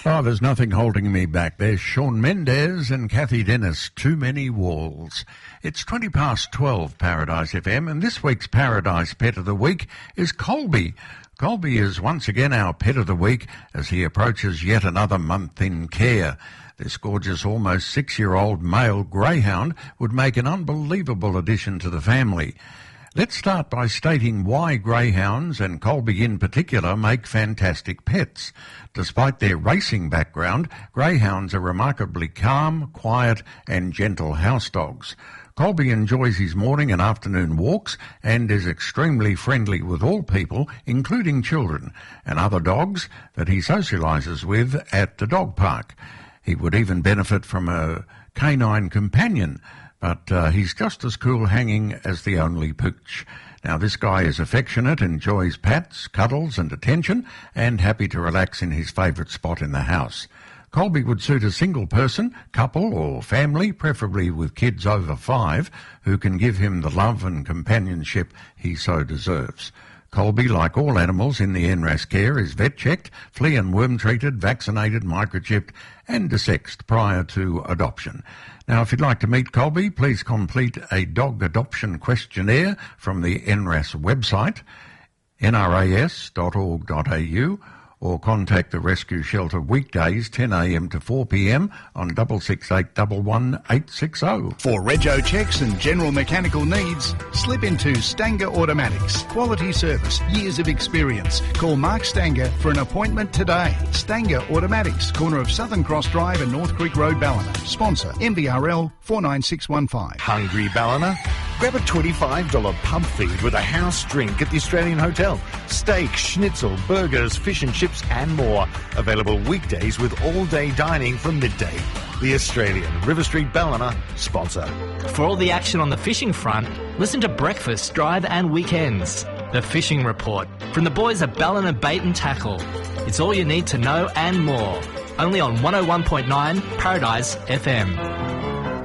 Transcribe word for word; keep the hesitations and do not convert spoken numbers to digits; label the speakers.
Speaker 1: Oh, there's nothing holding me back. There's Shawn Mendes and Kathy Dennis, Too Many Walls. It's twenty past twelve, Paradise F M, and this week's Paradise Pet of the Week is Colby. Colby is once again our Pet of the Week as he approaches yet another month in care. This gorgeous, almost six-year-old male greyhound would make an unbelievable addition to the family. Let's start by stating why greyhounds, and Colby in particular, make fantastic pets. Despite their racing background, greyhounds are remarkably calm, quiet and gentle house dogs. Colby enjoys his morning and afternoon walks and is extremely friendly with all people, including children and other dogs that he socialises with at the dog park. He would even benefit from a canine companion, but uh, he's just as cool hanging as the only pooch. Now, this guy is affectionate, enjoys pats, cuddles and attention, and happy to relax in his favourite spot in the house. Colby would suit a single person, couple or family, preferably with kids over five, who can give him the love and companionship he so deserves. Colby, like all animals in the N R A S care, is vet-checked, flea and worm-treated, vaccinated, microchipped and desexed prior to adoption. Now, if you'd like to meet Colby, please complete a dog adoption questionnaire from the N R A S website, N R A S dot org dot A U, or contact the rescue shelter weekdays ten a m to four p m on six six eight one one eight six zero.
Speaker 2: For rego checks and general mechanical needs, slip into Stanger Automatics. Quality service, years of experience. Call Mark Stanger for an appointment today. Stanger Automatics, corner of Southern Cross Drive and North Creek Road, Ballina. Sponsor M V R L four nine six one five.
Speaker 3: Hungry, Ballina? Grab a twenty-five dollars pub feed with a house drink at the Australian Hotel. Steak, schnitzel, burgers, fish and chips and more. Available weekdays with all-day dining from midday. The Australian, River Street, Ballina, sponsor.
Speaker 4: For all the action on the fishing front, listen to Breakfast, Drive and Weekends. The Fishing Report from the boys at Ballina Bait and Tackle. It's all you need to know and more. Only on one oh one point nine Paradise F M.